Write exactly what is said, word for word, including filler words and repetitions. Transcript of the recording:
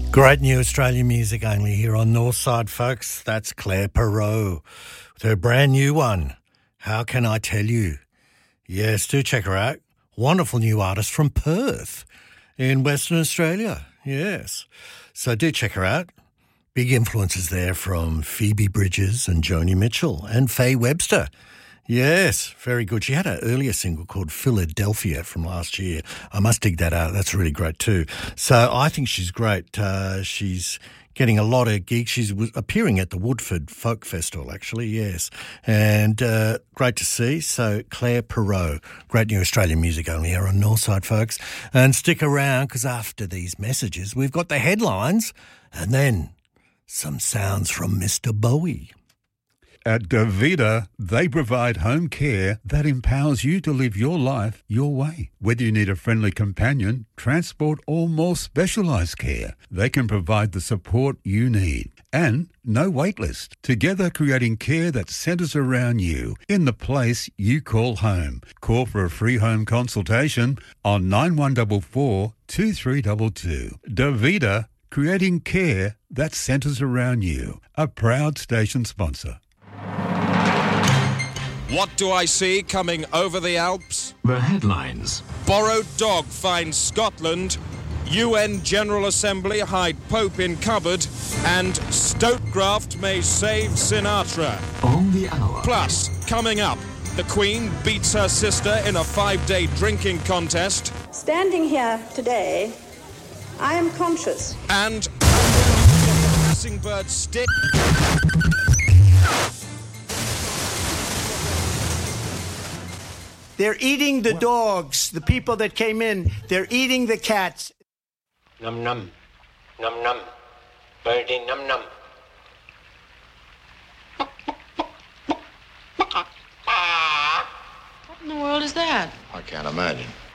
Great new Australian music only here on Northside, folks. That's Claire Perot with her brand new one, How Can I Tell You? Yes, do check her out. Wonderful new artist from Perth in Western Australia. Yes. So do check her out. Big influences there from Phoebe Bridgers and Joni Mitchell and Faye Webster. Yes, very good. She had an earlier single called Philadelphia from last year. I must dig that out. That's really great too. So I think she's great. Uh, she's getting a lot of gigs. She's appearing at the Woodford Folk Festival, actually, yes. And uh, great to see. So Claire Perot, great new Australian music only here on Northside, folks. And stick around because after these messages, we've got the headlines and then some sounds from Mister Bowie. At Davida, they provide home care that empowers you to live your life your way. Whether you need a friendly companion, transport, or more specialised care, they can provide the support you need. And no wait list. Together creating care that centres around you in the place you call home. Call for a free home consultation on nine one four four, two three two two. Davida, creating care that centres around you. A proud station sponsor. What do I see coming over the Alps? The headlines. Borrowed dog finds Scotland, U N General Assembly hide Pope in cupboard, and Stokegraft may save Sinatra. On the hour. Plus, coming up, the Queen beats her sister in a five-day drinking contest. Standing here today, I am conscious. And passing bird stick. They're eating the dogs, the people that came in. They're eating the cats. Num num. Num num. Birdie num num. What in the world is that? I can't imagine.